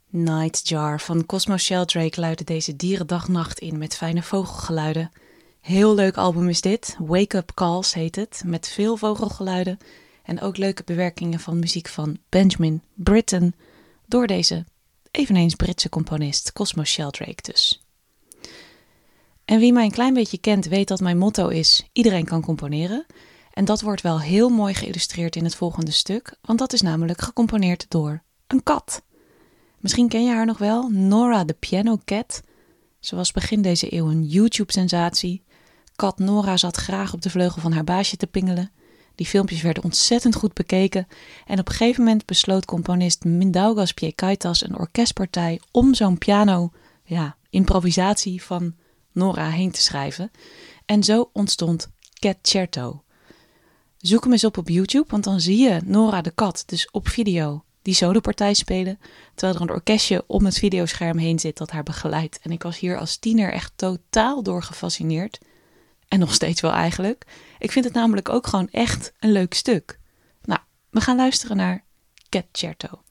Nightjar van Cosmo Sheldrake luidde deze dierendagnacht in met fijne vogelgeluiden. Heel leuk album is dit, Wake Up Calls heet het, met veel vogelgeluiden en ook leuke bewerkingen van muziek van Benjamin Britten door deze eveneens Britse componist Cosmo Sheldrake dus. En wie mij een klein beetje kent weet dat mijn motto is, iedereen kan componeren. En dat wordt wel heel mooi geïllustreerd in het volgende stuk, want dat is namelijk gecomponeerd door een kat. Misschien ken je haar nog wel, Nora the Piano Cat. Ze was begin deze eeuw een YouTube-sensatie. Kat Nora zat graag op de vleugel van haar baasje te pingelen. Die filmpjes werden ontzettend goed bekeken. En op een gegeven moment besloot componist Mindaugas Piekaitas een orkestpartij om zo'n improvisatie van Nora heen te schrijven. En zo ontstond Catcerto. Zoek hem eens op YouTube, want dan zie je Nora de kat dus op video die solopartij spelen, terwijl er een orkestje om het videoscherm heen zit dat haar begeleidt. En ik was hier als tiener echt totaal door gefascineerd. En nog steeds wel eigenlijk. Ik vind het namelijk ook gewoon echt een leuk stuk. Nou, we gaan luisteren naar Catcerto.